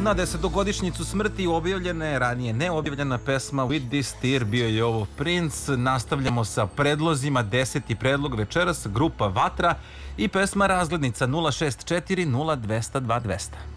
Na desetogodišnjicu smrti objavljena je ranije neobjavljena pesma With This Tear, bio je ovo Prince. Nastavljamo sa predlozima, 10. predlog večeras, grupa Vatra i pesma Razglednica 064 0200 2200.